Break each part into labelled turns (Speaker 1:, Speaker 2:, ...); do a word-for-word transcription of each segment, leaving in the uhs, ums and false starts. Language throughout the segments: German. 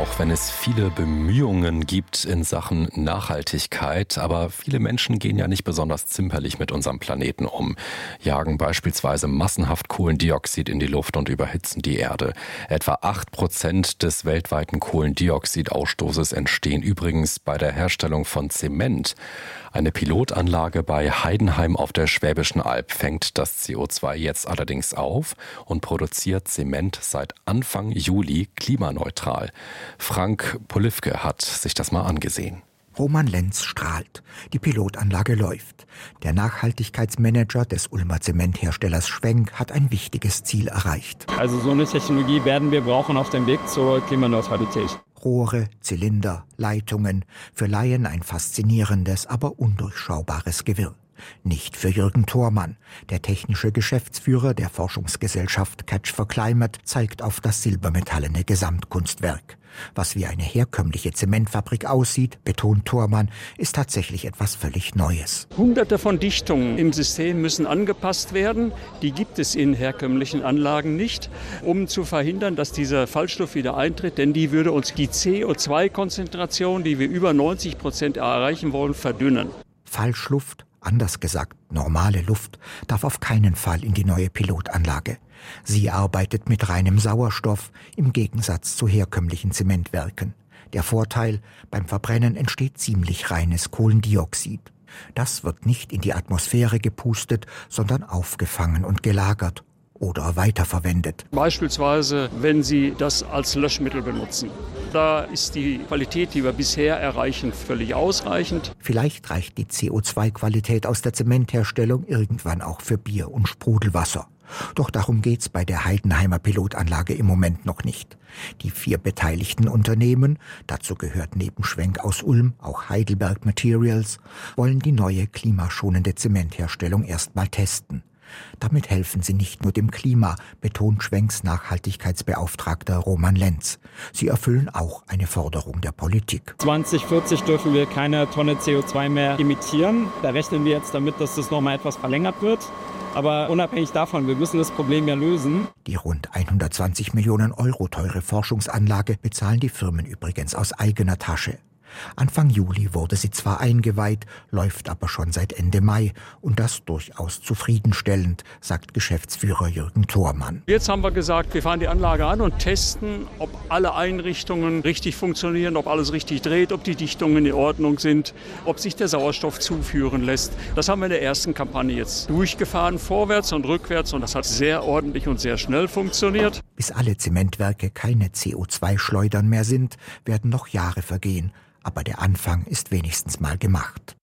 Speaker 1: auch wenn es viele Bemühungen gibt in Sachen Nachhaltigkeit. Aber viele Menschen gehen ja nicht besonders zimperlich mit unserem Planeten um, jagen beispielsweise massenhaft Kohlendioxid in die Luft und überhitzen die Erde. Etwa acht Prozent des weltweiten Kohlendioxidausstoßes entstehen übrigens bei der Herstellung von Zement. Eine Pilotanlage bei Heidenheim auf der Schwäbischen Alb fängt das C O zwei jetzt allerdings auf und produziert Zement seit Anfang Juli klimaneutral. Frank Polifke hat sich das mal angesehen.
Speaker 2: Roman Lenz strahlt. Die Pilotanlage läuft. Der Nachhaltigkeitsmanager des Ulmer Zementherstellers Schwenk hat ein wichtiges Ziel erreicht.
Speaker 3: Also so eine Technologie werden wir brauchen auf dem Weg zur Klimaneutralität.
Speaker 2: Rohre, Zylinder, Leitungen, für Laien ein faszinierendes, aber undurchschaubares Gewirr. Nicht für Jürgen Thormann. Der technische Geschäftsführer der Forschungsgesellschaft Catch for Climate zeigt auf das silbermetallene Gesamtkunstwerk. Was wie eine herkömmliche Zementfabrik aussieht, betont Thormann, ist tatsächlich etwas völlig Neues.
Speaker 3: Hunderte von Dichtungen im System müssen angepasst werden. Die gibt es in herkömmlichen Anlagen nicht, um zu verhindern, dass dieser Fallstoff wieder eintritt. Denn die würde uns die C O zwei Konzentration, die wir über neunzig Prozent erreichen wollen, verdünnen.
Speaker 2: Fallschluft, anders gesagt normale Luft, darf auf keinen Fall in die neue Pilotanlage. Sie arbeitet mit reinem Sauerstoff im Gegensatz zu herkömmlichen Zementwerken. Der Vorteil, beim Verbrennen entsteht ziemlich reines Kohlendioxid. Das wird nicht in die Atmosphäre gepustet, sondern aufgefangen und gelagert oder weiterverwendet.
Speaker 3: Beispielsweise, wenn Sie das als Löschmittel benutzen. Da ist die Qualität, die wir bisher erreichen, völlig ausreichend.
Speaker 2: Vielleicht reicht die C O zwei Qualität aus der Zementherstellung irgendwann auch für Bier und Sprudelwasser. Doch darum geht's bei der Heidenheimer Pilotanlage im Moment noch nicht. Die vier beteiligten Unternehmen, dazu gehört neben Schwenk aus Ulm auch Heidelberg Materials, wollen die neue klimaschonende Zementherstellung erstmal testen. Damit helfen sie nicht nur dem Klima, betont Schwenks Nachhaltigkeitsbeauftragter Roman Lenz. Sie erfüllen auch eine Forderung der Politik.
Speaker 3: zwanzig vierzig dürfen wir keine Tonne C O zwei mehr emittieren. Da rechnen wir jetzt damit, dass das noch mal etwas verlängert wird. Aber unabhängig davon, wir müssen das Problem ja lösen.
Speaker 2: Die rund hundertzwanzig Millionen Euro teure Forschungsanlage bezahlen die Firmen übrigens aus eigener Tasche. Anfang Juli wurde sie zwar eingeweiht, läuft aber schon seit Ende Mai und das durchaus zufriedenstellend, sagt Geschäftsführer Jürgen Thormann.
Speaker 3: Jetzt haben wir gesagt, wir fahren die Anlage an und testen, ob alle Einrichtungen richtig funktionieren, ob alles richtig dreht, ob die Dichtungen in Ordnung sind, ob sich der Sauerstoff zuführen lässt. Das haben wir in der ersten Kampagne jetzt durchgefahren, vorwärts und rückwärts, und das hat sehr ordentlich und sehr schnell funktioniert.
Speaker 2: Bis alle Zementwerke keine C O zwei Schleudern mehr sind, werden noch Jahre vergehen. Aber der Anfang ist wenigstens mal gemacht.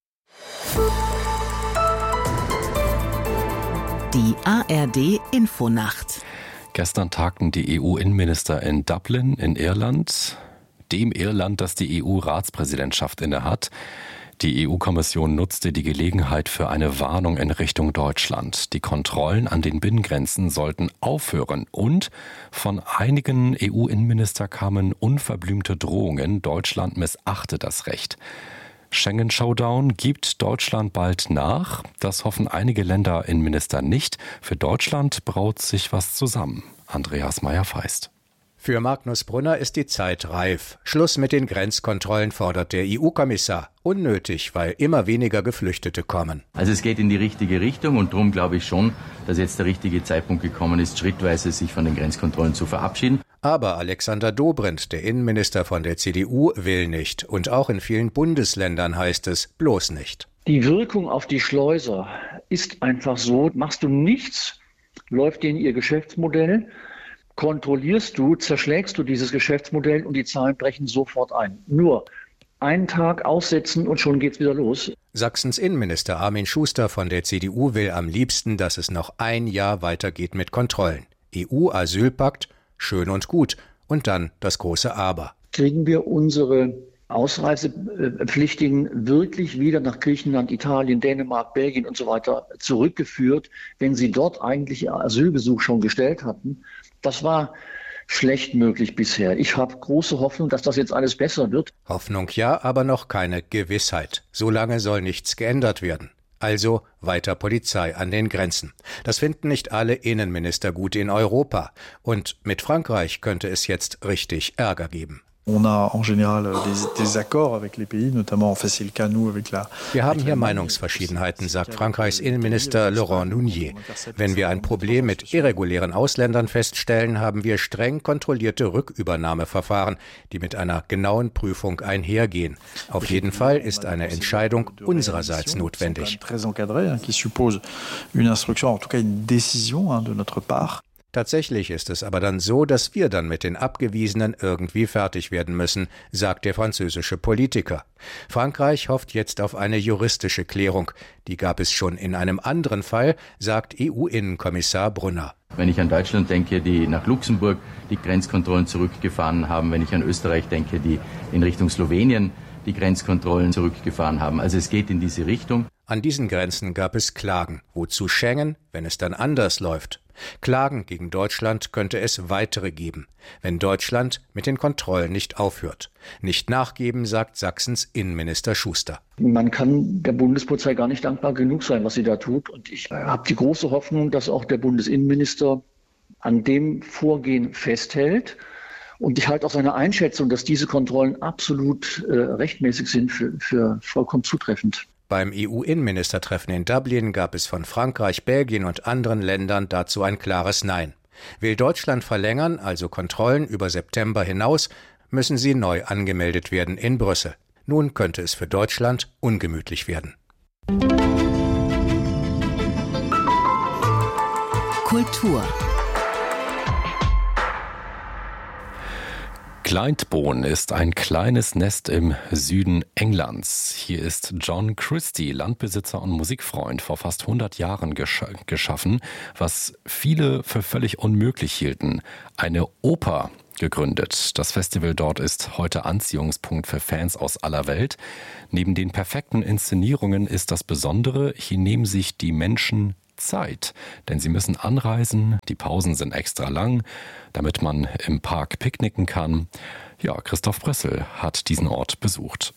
Speaker 4: Die A R D Infonacht.
Speaker 1: Gestern tagten die E U-Innenminister in Dublin in Irland, dem Irland, das die E U-Ratspräsidentschaft innehat. Die E U-Kommission nutzte die Gelegenheit für eine Warnung in Richtung Deutschland. Die Kontrollen an den Binnengrenzen sollten aufhören und von einigen E U-Innenminister kamen unverblümte Drohungen, Deutschland missachte das Recht. Schengen-Showdown, gibt Deutschland bald nach? Das hoffen einige Länderinnenminister nicht. Für Deutschland braut sich was zusammen. Andreas Meyer-Feist.
Speaker 5: Für Magnus Brunner ist die Zeit reif. Schluss mit den Grenzkontrollen, fordert der E U-Kommissar. Unnötig, weil immer weniger Geflüchtete kommen.
Speaker 6: Also es geht in die richtige Richtung und darum glaube ich schon, dass jetzt der richtige Zeitpunkt gekommen ist, schrittweise sich von den Grenzkontrollen zu verabschieden.
Speaker 5: Aber Alexander Dobrindt, der Innenminister von der C D U, will nicht. Und auch in vielen Bundesländern heißt es bloß nicht.
Speaker 7: Die Wirkung auf die Schleuser ist einfach so, machst du nichts, läuft denen ihr Geschäftsmodell, kontrollierst du, zerschlägst du dieses Geschäftsmodell und die Zahlen brechen sofort ein. Nur einen Tag aussetzen und schon geht's wieder los.
Speaker 5: Sachsens Innenminister Armin Schuster von der C D U will am liebsten, dass es noch ein Jahr weitergeht mit Kontrollen. E U-Asylpakt, schön und gut. Und dann das große Aber.
Speaker 7: Kriegen wir unsere Ausreisepflichtigen wirklich wieder nach Griechenland, Italien, Dänemark, Belgien und so weiter zurückgeführt, wenn sie dort eigentlich ihr Asylgesuch schon gestellt hatten? Das war schlecht möglich bisher. Ich habe große Hoffnung, dass das jetzt alles besser wird.
Speaker 5: Hoffnung ja, aber noch keine Gewissheit. So lange soll nichts geändert werden. Also weiter Polizei an den Grenzen. Das finden nicht alle Innenminister gut in Europa. Und mit Frankreich könnte es jetzt richtig Ärger geben. Wir haben hier Meinungsverschiedenheiten, sagt Frankreichs Innenminister Laurent Nunez. Wenn wir ein Problem mit irregulären Ausländern feststellen, haben wir streng kontrollierte Rückübernahmeverfahren, die mit einer genauen Prüfung einhergehen. Auf jeden Fall ist eine Entscheidung unsererseits notwendig. Tatsächlich ist es aber dann so, dass wir dann mit den Abgewiesenen irgendwie fertig werden müssen, sagt der französische Politiker. Frankreich hofft jetzt auf eine juristische Klärung. Die gab es schon in einem anderen Fall, sagt E U-Innenkommissar Brunner.
Speaker 6: Wenn ich an Deutschland denke, die nach Luxemburg die Grenzkontrollen zurückgefahren haben, wenn ich an Österreich denke, die in Richtung Slowenien die Grenzkontrollen zurückgefahren haben. Also es geht in diese Richtung.
Speaker 5: An diesen Grenzen gab es Klagen. Wozu Schengen, wenn es dann anders läuft? Klagen gegen Deutschland könnte es weitere geben, wenn Deutschland mit den Kontrollen nicht aufhört. Nicht nachgeben, sagt Sachsens Innenminister Schuster.
Speaker 7: Man kann der Bundespolizei gar nicht dankbar genug sein, was sie da tut. Und ich habe die große Hoffnung, dass auch der Bundesinnenminister an dem Vorgehen festhält. Und ich halte auch seine Einschätzung, dass diese Kontrollen absolut äh, rechtmäßig sind, für, für vollkommen zutreffend.
Speaker 5: Beim E U-Innenministertreffen in Dublin gab es von Frankreich, Belgien und anderen Ländern dazu ein klares Nein. Will Deutschland verlängern, also Kontrollen über September hinaus, müssen sie neu angemeldet werden in Brüssel. Nun könnte es für Deutschland ungemütlich werden.
Speaker 4: Kultur.
Speaker 1: Glyndebourne ist ein kleines Nest im Süden Englands. Hier ist John Christie, Landbesitzer und Musikfreund, vor fast hundert Jahren gesch- geschaffen, was viele für völlig unmöglich hielten. Eine Oper gegründet. Das Festival dort ist heute Anziehungspunkt für Fans aus aller Welt. Neben den perfekten Inszenierungen ist das Besondere, hier nehmen sich die Menschen Zeit, denn sie müssen anreisen, die Pausen sind extra lang, damit man im Park picknicken kann. Ja, Christoph Brössel hat diesen Ort besucht.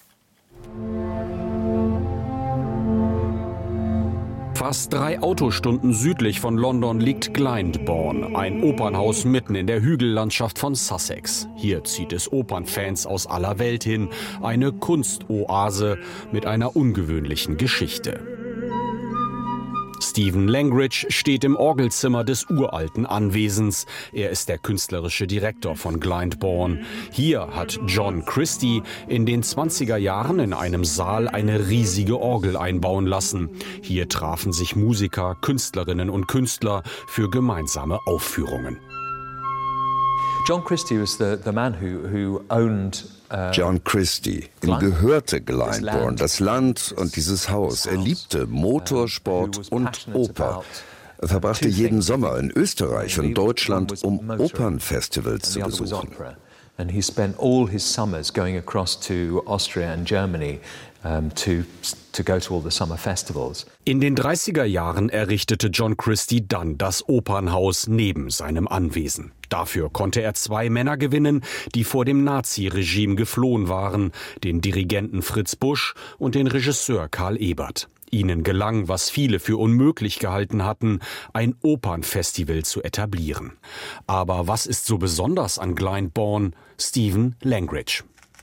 Speaker 8: Fast drei Autostunden südlich von London liegt Glyndebourne, ein Opernhaus mitten in der Hügellandschaft von Sussex. Hier zieht es Opernfans aus aller Welt hin, eine Kunstoase mit einer ungewöhnlichen Geschichte. Stephen Langridge steht im Orgelzimmer des uralten Anwesens. Er ist der künstlerische Direktor von Glyndebourne. Hier hat John Christie in den zwanziger Jahren in einem Saal eine riesige Orgel einbauen lassen. Hier trafen sich Musiker, Künstlerinnen und Künstler für gemeinsame Aufführungen.
Speaker 9: John Christie was the, the man who, who owned
Speaker 10: John Christie. Ihm gehörte Glyndebourne, das Land und dieses Haus. Er liebte Motorsport und Oper. Er verbrachte jeden Sommer in Österreich und Deutschland, um Opernfestivals zu besuchen.
Speaker 9: And he spent all his summers going across to Austria and Germany um, to, to go to all the summer festivals.
Speaker 8: In den dreißiger Jahren errichtete John Christie dann das Opernhaus neben seinem Anwesen. Dafür konnte er zwei Männer gewinnen, die vor dem Naziregime geflohen waren, den Dirigenten Fritz Busch und den Regisseur Karl Ebert. Ihnen gelang, was viele für unmöglich gehalten hatten, ein Opernfestival zu etablieren. Aber was ist so besonders an Glyndebourne? Stephen Langridge.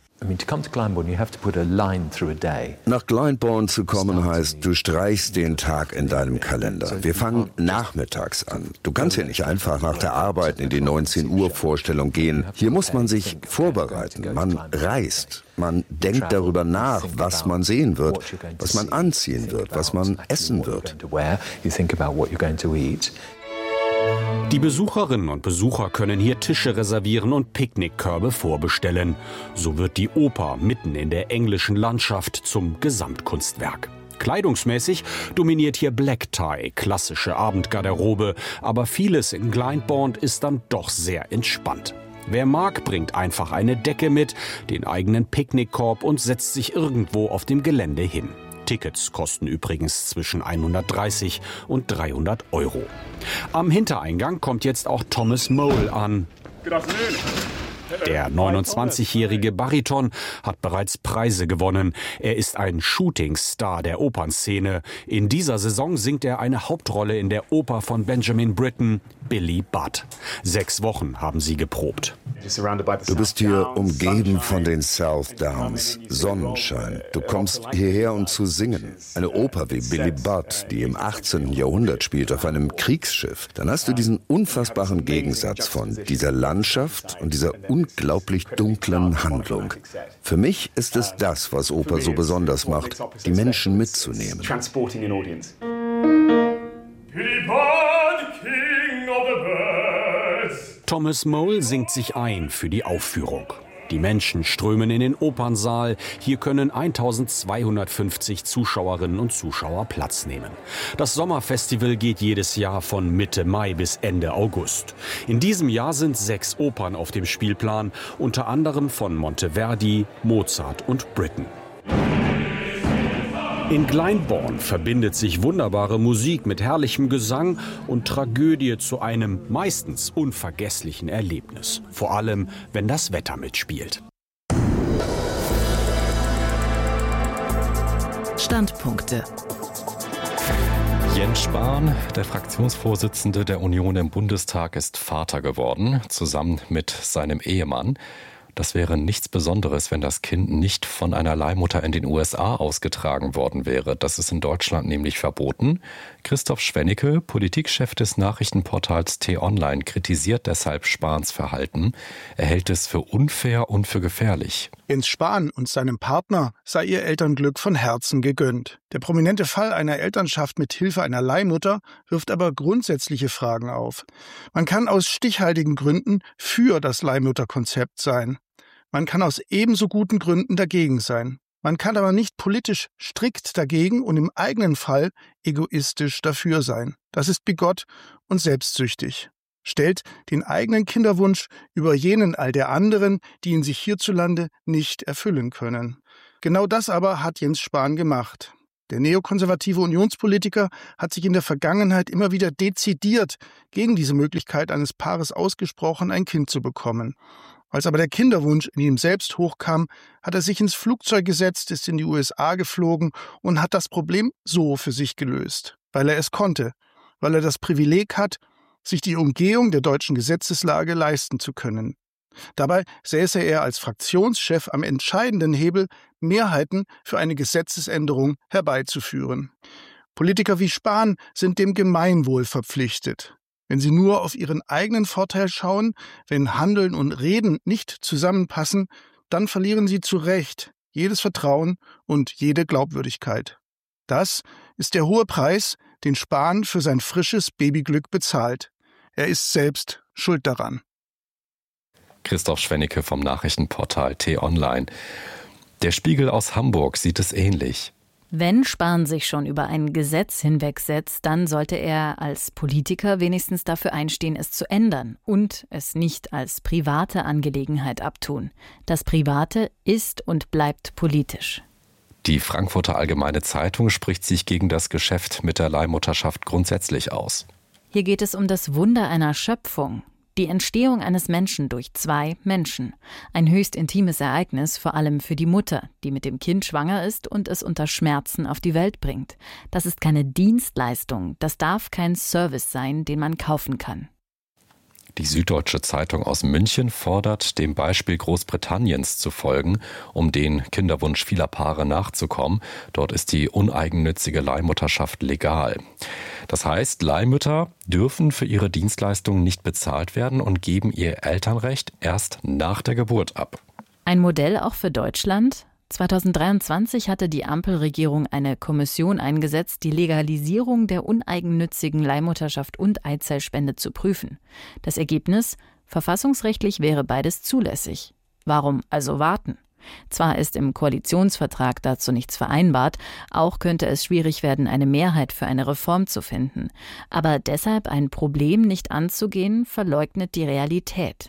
Speaker 10: Nach Glyndebourne zu kommen heißt, du streichst den Tag in deinem Kalender. Wir fangen nachmittags an. Du kannst hier nicht einfach nach der Arbeit in die neunzehn Uhr Vorstellung gehen. Hier muss man sich vorbereiten. Man reist. Man denkt darüber nach, was man sehen wird, was man anziehen wird, was man essen wird.
Speaker 8: Die Besucherinnen und Besucher können hier Tische reservieren und Picknickkörbe vorbestellen. So wird die Oper mitten in der englischen Landschaft zum Gesamtkunstwerk. Kleidungsmäßig dominiert hier Black Tie, klassische Abendgarderobe, aber vieles in Glyndebourne ist dann doch sehr entspannt. Wer mag, bringt einfach eine Decke mit, den eigenen Picknickkorb und setzt sich irgendwo auf dem Gelände hin. Tickets kosten übrigens zwischen hundertdreißig und dreihundert Euro. Am Hintereingang kommt jetzt auch Thomas Mole an.
Speaker 11: Good afternoon.
Speaker 8: Der neunundzwanzigjährige Bariton hat bereits Preise gewonnen. Er ist ein Shootingstar der Opernszene. In dieser Saison singt er eine Hauptrolle in der Oper von Benjamin Britten, Billy Budd. Sechs Wochen haben sie geprobt.
Speaker 10: Du bist hier umgeben von den South Downs, Sonnenschein. Du kommst hierher, um zu singen. Eine Oper wie Billy Budd, die im achtzehnten Jahrhundert spielt, auf einem Kriegsschiff. Dann hast du diesen unfassbaren Gegensatz von dieser Landschaft und dieser unglaublich dunklen Handlung. Für mich ist es das, was Oper so besonders macht, die Menschen mitzunehmen.
Speaker 8: Thomas Mole singt sich ein für die Aufführung. Die Menschen strömen in den Opernsaal. Hier können eintausendzweihundertfünfzig Zuschauerinnen und Zuschauer Platz nehmen. Das Sommerfestival geht jedes Jahr von Mitte Mai bis Ende August. In diesem Jahr sind sechs Opern auf dem Spielplan, unter anderem von Monteverdi, Mozart und Britten. In Glyndebourne verbindet sich wunderbare Musik mit herrlichem Gesang und Tragödie zu einem meistens unvergesslichen Erlebnis. Vor allem, wenn das Wetter mitspielt.
Speaker 4: Standpunkte.
Speaker 1: Jens Spahn, der Fraktionsvorsitzende der Union im Bundestag, ist Vater geworden, zusammen mit seinem Ehemann. Das wäre nichts Besonderes, wenn das Kind nicht von einer Leihmutter in den U S A ausgetragen worden wäre. Das ist in Deutschland nämlich verboten. Christoph Schwennecke, Politikchef des Nachrichtenportals T-Online, kritisiert deshalb Spahns Verhalten. Er hält es für unfair und für gefährlich.
Speaker 11: Jens Spahn und seinem Partner sei ihr Elternglück von Herzen gegönnt. Der prominente Fall einer Elternschaft mit Hilfe einer Leihmutter wirft aber grundsätzliche Fragen auf. Man kann aus stichhaltigen Gründen für das Leihmutterkonzept sein. Man kann aus ebenso guten Gründen dagegen sein. Man kann aber nicht politisch strikt dagegen und im eigenen Fall egoistisch dafür sein. Das ist bigott und selbstsüchtig. Stellt den eigenen Kinderwunsch über jenen all der anderen, die ihn sich hierzulande nicht erfüllen können. Genau das aber hat Jens Spahn gemacht. Der neokonservative Unionspolitiker hat sich in der Vergangenheit immer wieder dezidiert gegen diese Möglichkeit eines Paares ausgesprochen, ein Kind zu bekommen. Als aber der Kinderwunsch in ihm selbst hochkam, hat er sich ins Flugzeug gesetzt, ist in die U S A geflogen und hat das Problem so für sich gelöst. Weil er es konnte, weil er das Privileg hat, sich die Umgehung der deutschen Gesetzeslage leisten zu können. Dabei säße er als Fraktionschef am entscheidenden Hebel, Mehrheiten für eine Gesetzesänderung herbeizuführen. Politiker wie Spahn sind dem Gemeinwohl verpflichtet. Wenn sie nur auf ihren eigenen Vorteil schauen, wenn Handeln und Reden nicht zusammenpassen, dann verlieren sie zu Recht jedes Vertrauen und jede Glaubwürdigkeit. Das ist der hohe Preis, den Spahn für sein frisches Babyglück bezahlt. Er ist selbst schuld daran.
Speaker 1: Christoph Schwennecke vom Nachrichtenportal T-Online. Der Spiegel aus Hamburg sieht es ähnlich.
Speaker 12: Wenn Spahn sich schon über ein Gesetz hinwegsetzt, dann sollte er als Politiker wenigstens dafür einstehen, es zu ändern und es nicht als private Angelegenheit abtun. Das Private ist und bleibt politisch.
Speaker 1: Die Frankfurter Allgemeine Zeitung spricht sich gegen das Geschäft mit der Leihmutterschaft grundsätzlich aus.
Speaker 12: Hier geht es um das Wunder einer Schöpfung. Die Entstehung eines Menschen durch zwei Menschen. Ein höchst intimes Ereignis, vor allem für die Mutter, die mit dem Kind schwanger ist und es unter Schmerzen auf die Welt bringt. Das ist keine Dienstleistung, das darf kein Service sein, den man kaufen kann.
Speaker 1: Die Süddeutsche Zeitung aus München fordert, dem Beispiel Großbritanniens zu folgen, um den Kinderwunsch vieler Paare nachzukommen. Dort ist die uneigennützige Leihmutterschaft legal. Das heißt, Leihmütter dürfen für ihre Dienstleistungen nicht bezahlt werden und geben ihr Elternrecht erst nach der Geburt ab.
Speaker 12: Ein Modell auch für Deutschland? zweitausenddreiundzwanzig hatte die Ampelregierung eine Kommission eingesetzt, die Legalisierung der uneigennützigen Leihmutterschaft und Eizellspende zu prüfen. Das Ergebnis? Verfassungsrechtlich wäre beides zulässig. Warum also warten? Zwar ist im Koalitionsvertrag dazu nichts vereinbart, auch könnte es schwierig werden, eine Mehrheit für eine Reform zu finden. Aber deshalb ein Problem nicht anzugehen, verleugnet die Realität.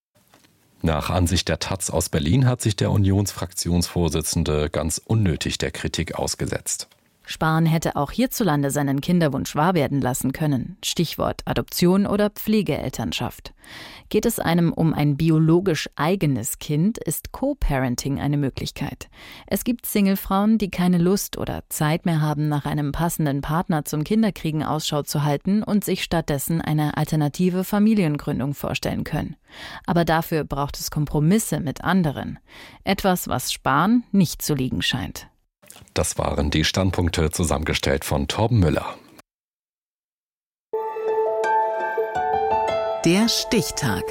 Speaker 1: Nach Ansicht der Taz aus Berlin hat sich der Unionsfraktionsvorsitzende ganz unnötig der Kritik ausgesetzt.
Speaker 12: Spahn hätte auch hierzulande seinen Kinderwunsch wahr werden lassen können. Stichwort Adoption oder Pflegeelternschaft. Geht es einem um ein biologisch eigenes Kind, ist Co-Parenting eine Möglichkeit. Es gibt Singlefrauen, die keine Lust oder Zeit mehr haben, nach einem passenden Partner zum Kinderkriegen Ausschau zu halten und sich stattdessen eine alternative Familiengründung vorstellen können. Aber dafür braucht es Kompromisse mit anderen. Etwas, was Spahn nicht zu liegen scheint.
Speaker 1: Das waren die Standpunkte, zusammengestellt von Torben Müller.
Speaker 4: Der Stichtag.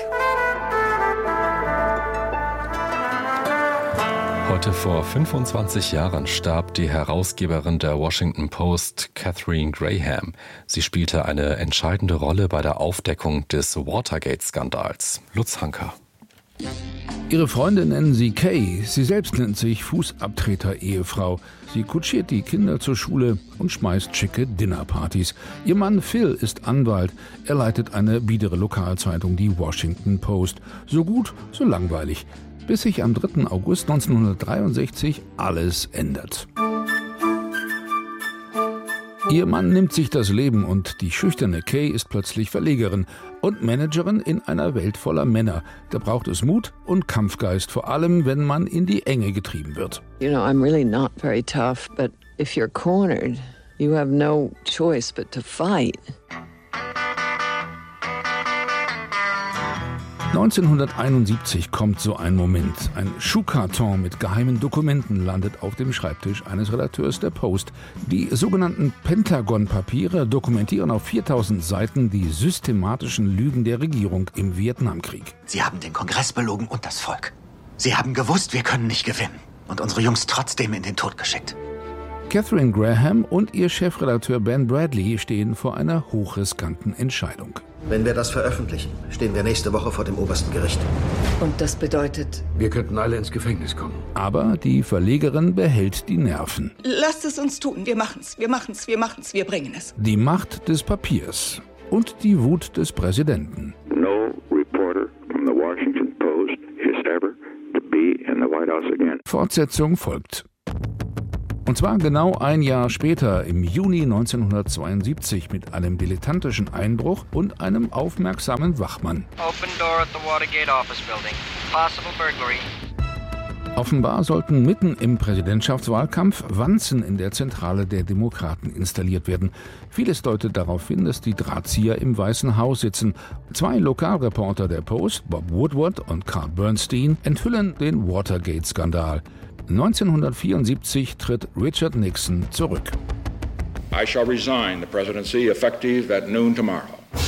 Speaker 1: Heute vor fünfundzwanzig Jahren starb die Herausgeberin der Washington Post, Katharine Graham. Sie spielte eine entscheidende Rolle bei der Aufdeckung des Watergate-Skandals. Lutz Hanker.
Speaker 13: Ihre Freunde nennen sie Kay, sie selbst nennt sich Fußabtreter-Ehefrau. Sie kutschiert die Kinder zur Schule und schmeißt schicke Dinnerpartys. Ihr Mann Phil ist Anwalt. Er leitet eine biedere Lokalzeitung, die Washington Post. So gut, so langweilig. Bis sich am dritten August neunzehnhundertdreiundsechzig alles ändert. Ihr Mann nimmt sich das Leben und die schüchterne Kay ist plötzlich Verlegerin und Managerin in einer Welt voller Männer. Da braucht es Mut und Kampfgeist, vor allem wenn man in die Enge getrieben wird.
Speaker 14: You know, I'm really not very tough, but if you're cornered, you have no choice but to fight.
Speaker 13: neunzehnhunderteinundsiebzig kommt so ein Moment. Ein Schuhkarton mit geheimen Dokumenten landet auf dem Schreibtisch eines Redakteurs der Post. Die sogenannten Pentagon-Papiere dokumentieren auf viertausend Seiten die systematischen Lügen der Regierung im Vietnamkrieg.
Speaker 15: Sie haben den Kongress belogen und das Volk. Sie haben gewusst, wir können nicht gewinnen. Und unsere Jungs trotzdem in den Tod geschickt.
Speaker 13: Katharine Graham und ihr Chefredakteur Ben Bradley stehen vor einer hochriskanten Entscheidung.
Speaker 16: Wenn wir das veröffentlichen, stehen wir nächste Woche vor dem obersten Gericht.
Speaker 14: Und das bedeutet?
Speaker 16: Wir könnten alle ins Gefängnis kommen.
Speaker 13: Aber die Verlegerin behält die Nerven.
Speaker 17: Lasst es uns tun. Wir machen's, wir machen's, wir machen's, wir bringen es.
Speaker 13: Die Macht des Papiers und die Wut des Präsidenten.
Speaker 18: No reporter from the Washington Post is ever to be in the White House again.
Speaker 13: Fortsetzung folgt. Und zwar genau ein Jahr später, im Juni neunzehnhundertzweiundsiebzig, mit einem dilettantischen Einbruch und einem aufmerksamen Wachmann.
Speaker 19: Open door at the Watergate office building. Possible burglary.
Speaker 13: Offenbar sollten mitten im Präsidentschaftswahlkampf Wanzen in der Zentrale der Demokraten installiert werden. Vieles deutet darauf hin, dass die Drahtzieher im Weißen Haus sitzen. Zwei Lokalreporter der Post, Bob Woodward und Carl Bernstein, enthüllen den Watergate-Skandal. neunzehnhundertvierundsiebzig tritt Richard Nixon zurück.
Speaker 20: I shall resign the presidency effective at noon tomorrow.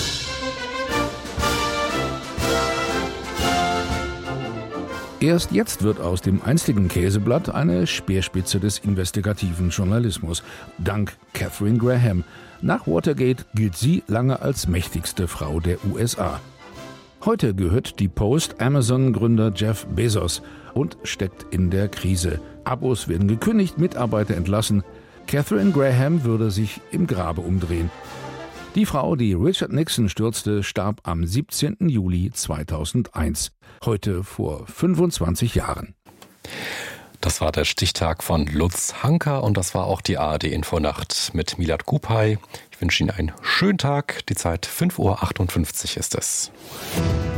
Speaker 13: Erst jetzt wird aus dem einstigen Käseblatt eine Speerspitze des investigativen Journalismus. Dank Katharine Graham. Nach Watergate gilt sie lange als mächtigste Frau der U S A. Heute gehört die Post Amazon-Gründer Jeff Bezos und steckt in der Krise. Abos werden gekündigt, Mitarbeiter entlassen. Katharine Graham würde sich im Grabe umdrehen. Die Frau, die Richard Nixon stürzte, starb am siebzehnten Juli zweitausendeins. Heute vor fünfundzwanzig Jahren.
Speaker 1: Das war der Stichtag von Lutz Hanker und das war auch die A R D-Infonacht mit Milad Kupay. Ich wünsche Ihnen einen schönen Tag. Die Zeit fünf Uhr achtundfünfzig ist es.